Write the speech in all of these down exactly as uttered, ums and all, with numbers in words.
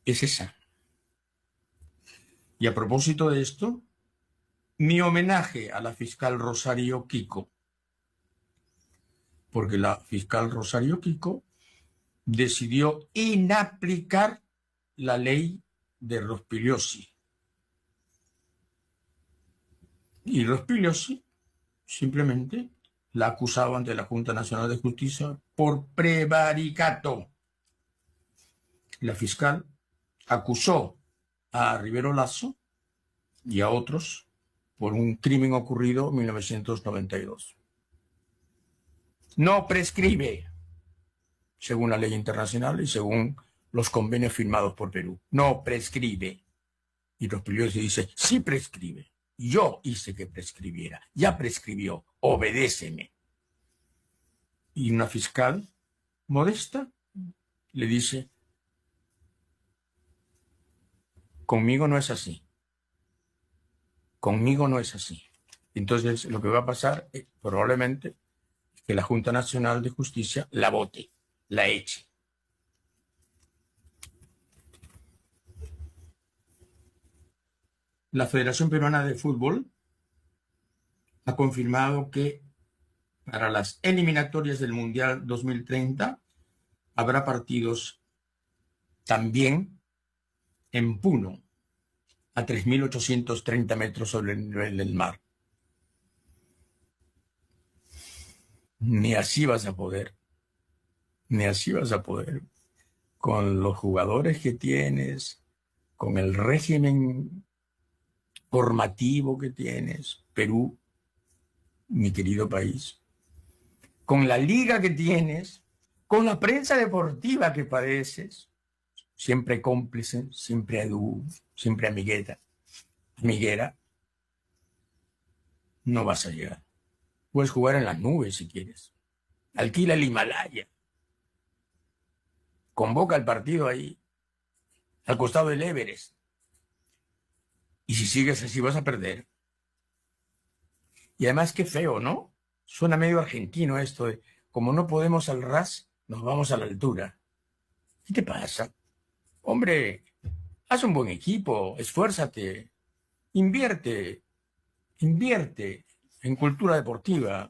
es esa. Y a propósito de esto, mi homenaje a la fiscal Rosario Kiko, porque la fiscal Rosario Kiko decidió inaplicar la ley de Rospigliosi. Y Rospigliosi simplemente la acusaba ante la Junta Nacional de Justicia por prevaricato. La fiscal acusó a Rivero Lasso y a otros por un crimen ocurrido en mil novecientos noventa y dos. No prescribe, según la ley internacional y según los convenios firmados por Perú. No prescribe. Y Rospigliosi dice, sí prescribe. Yo hice que prescribiera. Ya prescribió. Obedéceme. Y una fiscal modesta le dice, conmigo no es así. Conmigo no es así. Entonces, lo que va a pasar eh, probablemente es que la Junta Nacional de Justicia la vote, la eche. La Federación Peruana de Fútbol ha confirmado que para las eliminatorias del Mundial dos mil treinta habrá partidos también en Puno, a tres mil ochocientos treinta metros sobre el nivel del mar. Ni así vas a poder, ni así vas a poder, con los jugadores que tienes, con el régimen formativo que tienes, Perú, mi querido país, con la liga que tienes, con la prensa deportiva que padeces, siempre cómplice, siempre adu, siempre amigueta, amiguera, no vas a llegar. Puedes jugar en las nubes si quieres. Alquila el Himalaya. Convoca el partido ahí, al costado del Everest. Y si sigues así vas a perder. Y además qué feo, ¿no? Suena medio argentino esto de, como no podemos al ras, nos vamos a la altura. ¿Qué te pasa? Hombre, haz un buen equipo, esfuérzate, invierte, invierte en cultura deportiva.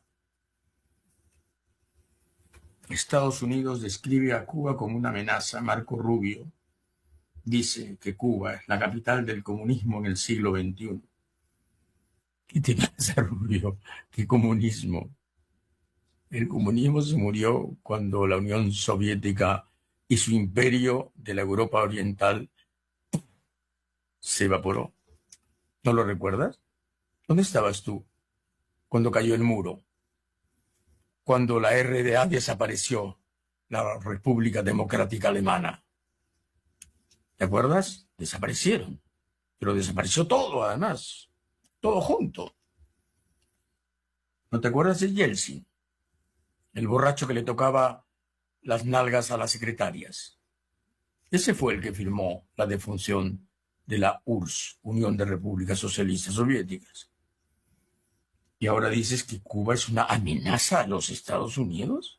Estados Unidos describe a Cuba como una amenaza. Marco Rubio dice que Cuba es la capital del comunismo en el siglo veintiuno. ¿Qué te pasa, Rubio? ¿Qué comunismo? El comunismo se murió cuando la Unión Soviética y su imperio de la Europa Oriental se evaporó. ¿No lo recuerdas? ¿Dónde estabas tú cuando cayó el muro? Cuando la R D A desapareció, la República Democrática Alemana. ¿Te acuerdas? Desaparecieron. Pero desapareció todo, además. Todo junto. ¿No te acuerdas de Yeltsin? El borracho que le tocaba las nalgas a las secretarias. Ese fue el que firmó la defunción de la U R S S, Unión de Repúblicas Socialistas Soviéticas. ¿Y ahora dices que Cuba es una amenaza a los Estados Unidos?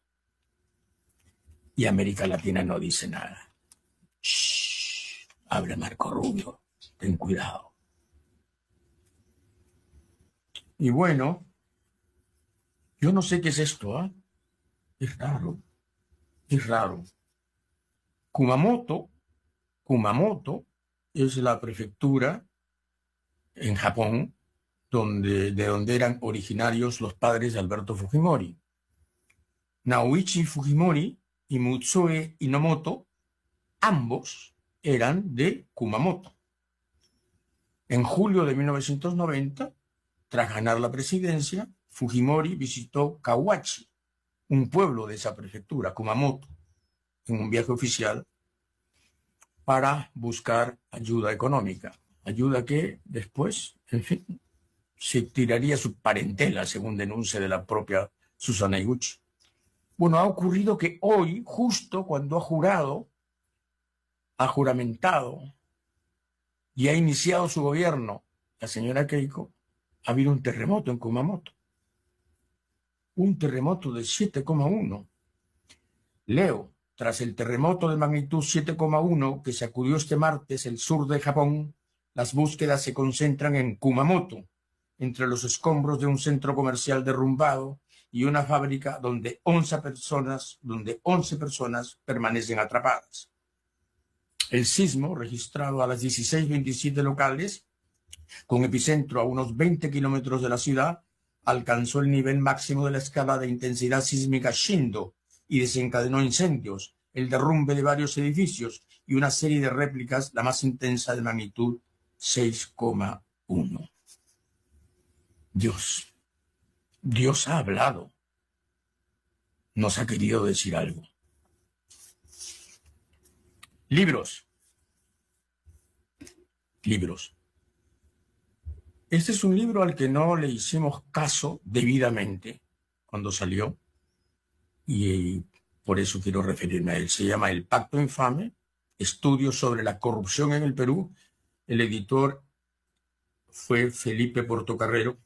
Y América Latina no dice nada. Shh, habla Marco Rubio, ten cuidado. Y bueno, yo no sé qué es esto, ¿ah? ¿eh? Es raro, es raro. Kumamoto, Kumamoto es la prefectura en Japón donde, de donde eran originarios los padres de Alberto Fujimori. Naoichi Fujimori y Mutsue Inomoto, ambos eran de Kumamoto. En julio de mil novecientos noventa, tras ganar la presidencia, Fujimori visitó Kawachi, un pueblo de esa prefectura, Kumamoto, en un viaje oficial para buscar ayuda económica. Ayuda que después, en fin, se tiraría su parentela, según denuncia de la propia Susana Iguchi. Bueno, ha ocurrido que hoy, justo cuando ha jurado, ha juramentado y ha iniciado su gobierno, la señora Keiko, ha habido un terremoto en Kumamoto. Un terremoto de siete coma uno. Leo, tras el terremoto de magnitud siete coma uno que sacudió este martes el sur de Japón, las búsquedas se concentran en Kumamoto, entre los escombros de un centro comercial derrumbado y una fábrica donde once personas, donde once personas permanecen atrapadas. El sismo, registrado a las dieciséis veintisiete locales, con epicentro a unos veinte kilómetros de la ciudad, alcanzó el nivel máximo de la escala de intensidad sísmica Shindo y desencadenó incendios, el derrumbe de varios edificios y una serie de réplicas, la más intensa de magnitud seis coma uno. Dios, Dios ha hablado, nos ha querido decir algo. Libros. Libros. Este es un libro al que no le hicimos caso debidamente cuando salió y por eso quiero referirme a él. Se llama El Pacto Infame, Estudios sobre la corrupción en el Perú. El editor fue Felipe Portocarrero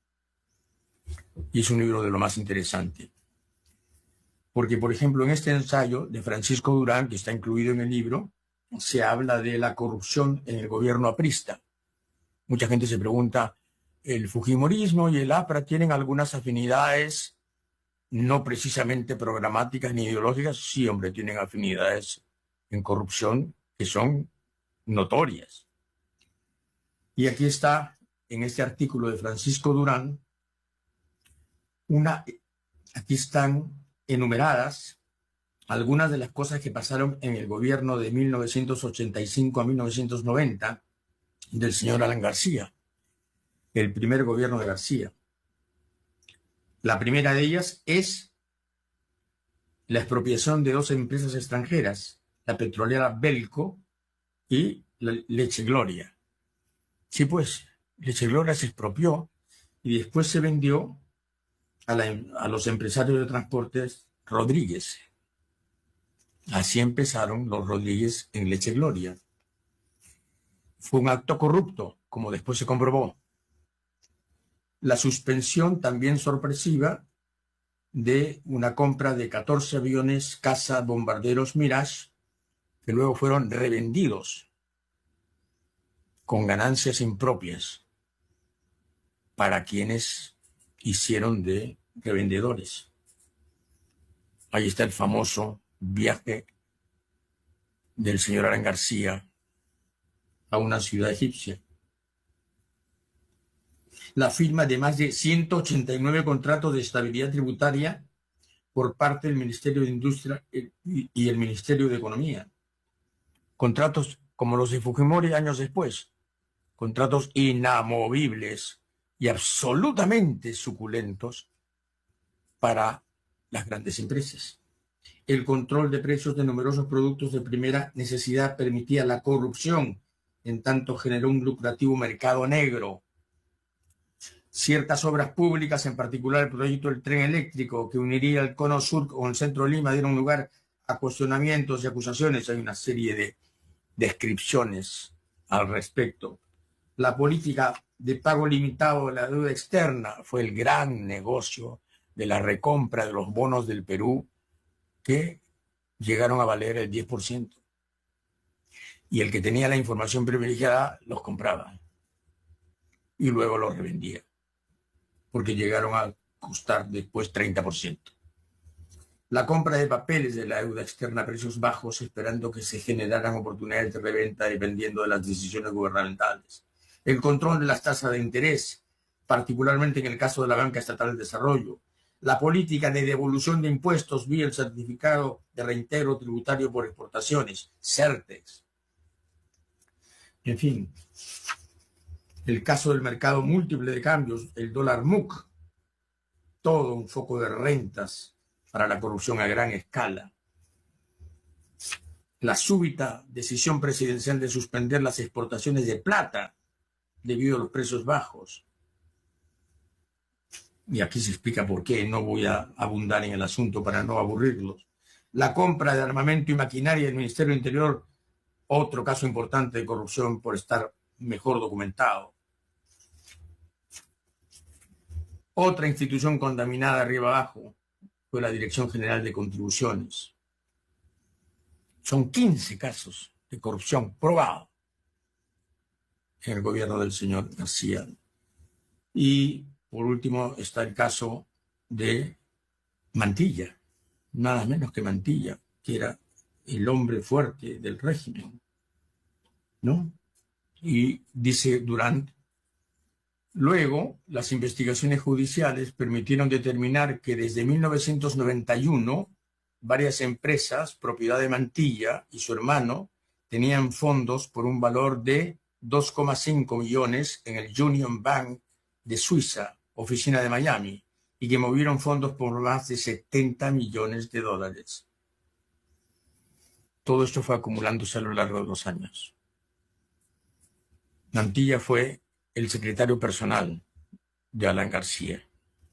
y es un libro de lo más interesante. Porque, por ejemplo, en este ensayo de Francisco Durán, que está incluido en el libro, se habla de la corrupción en el gobierno aprista. Mucha gente se pregunta, ¿el fujimorismo y el APRA tienen algunas afinidades no precisamente programáticas ni ideológicas? Sí, hombre, tienen afinidades en corrupción que son notorias. Y aquí está, en este artículo de Francisco Durán, una, aquí están enumeradas algunas de las cosas que pasaron en el gobierno de mil novecientos ochenta y cinco a mil novecientos noventa del señor Alan García, el primer gobierno de García. La primera de ellas es la expropiación de dos empresas extranjeras, la petrolera Belco y la Leche Gloria. Sí, pues, Leche Gloria se expropió y después se vendió a, la, a los empresarios de transportes Rodríguez. Así empezaron los Rodríguez en Leche Gloria. Fue un acto corrupto, como después se comprobó. La suspensión también sorpresiva de una compra de catorce aviones caza bombarderos Mirage, que luego fueron revendidos con ganancias impropias para quienes hicieron de revendedores. Ahí está el famoso viaje del señor Alan García a una ciudad egipcia. La firma de más de ciento ochenta y nueve contratos de estabilidad tributaria por parte del Ministerio de Industria y el Ministerio de Economía. Contratos como los de Fujimori años después. Contratos inamovibles y absolutamente suculentos para las grandes empresas. El control de precios de numerosos productos de primera necesidad permitía la corrupción, en tanto generó un lucrativo mercado negro. Ciertas obras públicas, en particular el proyecto del tren eléctrico que uniría el Cono Sur con el centro de Lima, dieron lugar a cuestionamientos y acusaciones. Hay una serie de descripciones al respecto. La política de pago limitado de la deuda externa fue el gran negocio de la recompra de los bonos del Perú, que llegaron a valer el diez por ciento. Y el que tenía la información privilegiada los compraba y luego los revendía, porque llegaron a costar después treinta por ciento. La compra de papeles de la deuda externa a precios bajos, esperando que se generaran oportunidades de reventa dependiendo de las decisiones gubernamentales. El control de las tasas de interés, particularmente en el caso de la Banca Estatal de Desarrollo. La política de devolución de impuestos vía el certificado de reintegro tributario por exportaciones, CERTEX. En fin, el caso del mercado múltiple de cambios, el dólar M U C, todo un foco de rentas para la corrupción a gran escala. La súbita decisión presidencial de suspender las exportaciones de plata debido a los precios bajos. Y aquí se explica por qué, no voy a abundar en el asunto para no aburrirlos. La compra de armamento y maquinaria del Ministerio del Interior, otro caso importante de corrupción por estar mejor documentado. Otra institución contaminada arriba abajo fue la Dirección General de Contribuciones. Son quince casos de corrupción probados en el gobierno del señor García. Y por último está el caso de Mantilla, nada menos que Mantilla, que era el hombre fuerte del régimen, ¿no? Y dice Durant, luego las investigaciones judiciales permitieron determinar que desde mil novecientos noventa y uno varias empresas, propiedad de Mantilla y su hermano, tenían fondos por un valor de dos coma cinco millones en el Union Bank de Suiza, oficina de Miami, y que movieron fondos por más de setenta millones de dólares. Todo esto fue acumulándose a lo largo de los años. Mantilla fue el secretario personal de Alan García.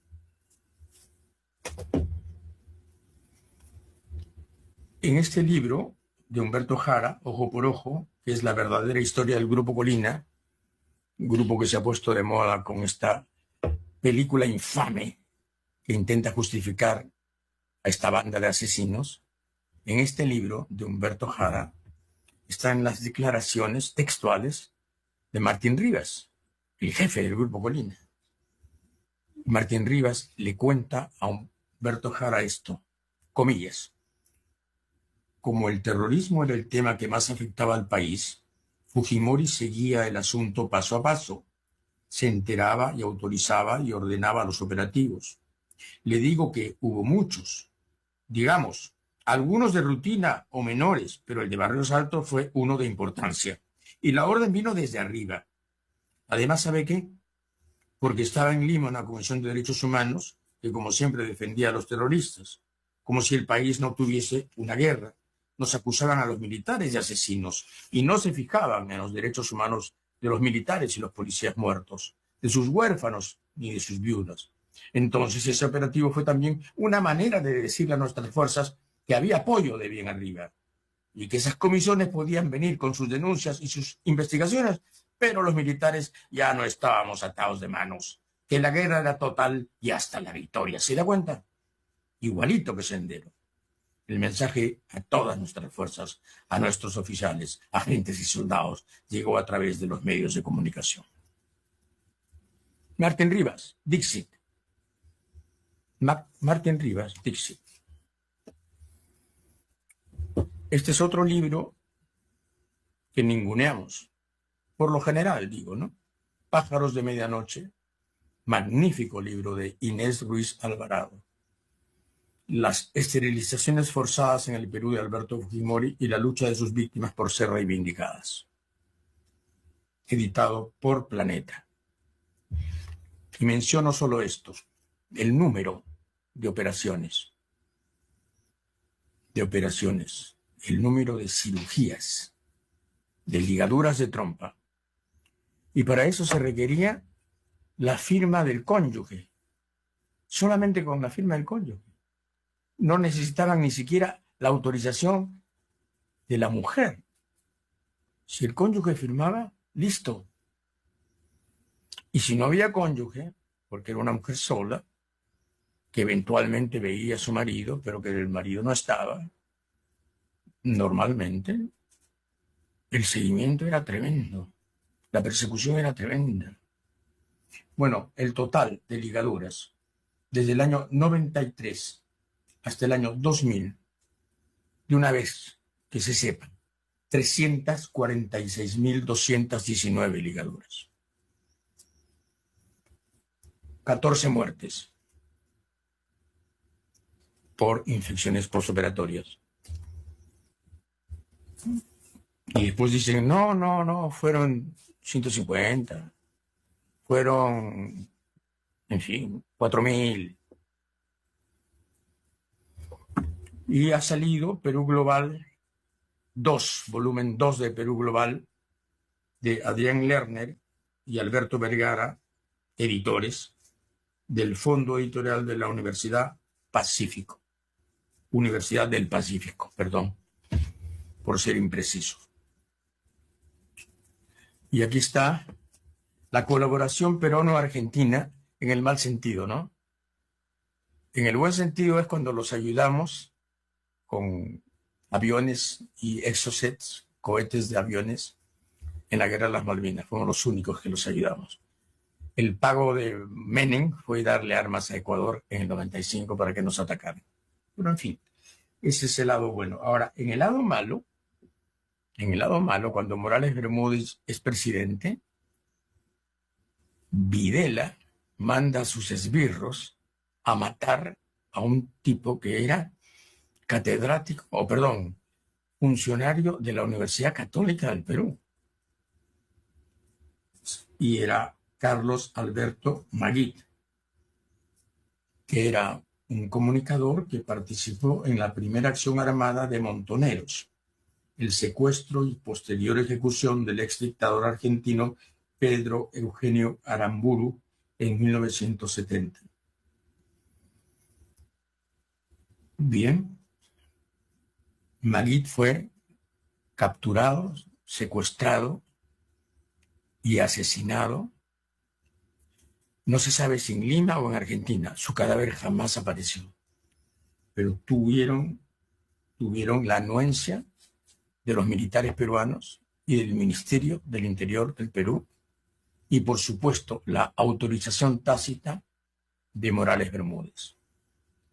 En este libro de Humberto Jara, Ojo por Ojo, que es la verdadera historia del Grupo Colina, grupo que se ha puesto de moda con esta película infame que intenta justificar a esta banda de asesinos, en este libro de Humberto Jara están las declaraciones textuales de Martín Rivas, el jefe del Grupo Colina. Martín Rivas le cuenta a Humberto Jara esto, comillas: como el terrorismo era el tema que más afectaba al país, Fujimori seguía el asunto paso a paso. Se enteraba y autorizaba y ordenaba los operativos. Le digo que hubo muchos, digamos, algunos de rutina o menores, pero el de Barrios Altos fue uno de importancia. Y la orden vino desde arriba. Además, ¿sabe qué? Porque estaba en Lima una Comisión de Derechos Humanos que, como siempre, defendía a los terroristas, como si el país no tuviese una guerra. Nos acusaban a los militares de asesinos y no se fijaban en los derechos humanos de los militares y los policías muertos, de sus huérfanos ni de sus viudas. Entonces ese operativo fue también una manera de decirle a nuestras fuerzas que había apoyo de bien arriba y que esas comisiones podían venir con sus denuncias y sus investigaciones, pero los militares ya no estábamos atados de manos, que la guerra era total y hasta la victoria. ¿Se da cuenta? Igualito que Sendero. El mensaje a todas nuestras fuerzas, a nuestros oficiales, agentes y soldados, llegó a través de los medios de comunicación. Martín Rivas, Dixit. Ma Martín Rivas, Dixit. Este es otro libro que ninguneamos. Por lo general, digo, ¿no? Pájaros de Medianoche, magnífico libro de Inés Ruiz Alvarado. Las esterilizaciones forzadas en el Perú de Alberto Fujimori y la lucha de sus víctimas por ser reivindicadas. Editado por Planeta. Y menciono solo esto, el número de operaciones, de operaciones, el número de cirugías, de ligaduras de trompa. Y para eso se requería la firma del cónyuge, solamente con la firma del cónyuge. No necesitaban ni siquiera la autorización de la mujer. Si el cónyuge firmaba, listo. Y si no había cónyuge, porque era una mujer sola, que eventualmente veía a su marido, pero que el marido no estaba, normalmente el seguimiento era tremendo, la persecución era tremenda. Bueno, el total de ligaduras, desde el año noventa y tres hasta el año dos mil, de una vez que se sepa, trescientas cuarenta y seis mil doscientas diecinueve ligaduras. catorce muertes por infecciones postoperatorias. Y después dicen, no, no, no, fueron ciento cincuenta, fueron, en fin, cuatro mil. Y ha salido Perú Global dos, volumen dos de Perú Global, de Adrián Lerner y Alberto Vergara, editores, del Fondo Editorial de la Universidad Pacífico. Universidad del Pacífico, perdón, por ser impreciso. Y aquí está la colaboración peruano-argentina en el mal sentido, ¿no? En el buen sentido es cuando los ayudamos con aviones y exocets, cohetes de aviones, en la guerra de las Malvinas. Fuimos los únicos que los ayudamos. El pago de Menem fue darle armas a Ecuador en el noventa y cinco para que nos atacaran. Pero en fin, ese es el lado bueno. Ahora, en el lado malo, en el lado malo, cuando Morales Bermúdez es presidente, Videla manda a sus esbirros a matar a un tipo que era catedrático, o perdón, funcionario de la Universidad Católica del Perú. Y era Carlos Alberto Maguid, que era un comunicador que participó en la primera acción armada de Montoneros, el secuestro y posterior ejecución del ex dictador argentino Pedro Eugenio Aramburu en mil novecientos setenta. Bien, Maguid fue capturado, secuestrado y asesinado. No se sabe si en Lima o en Argentina. Su cadáver jamás apareció. Pero tuvieron, tuvieron la anuencia de los militares peruanos y del Ministerio del Interior del Perú, y por supuesto la autorización tácita de Morales Bermúdez.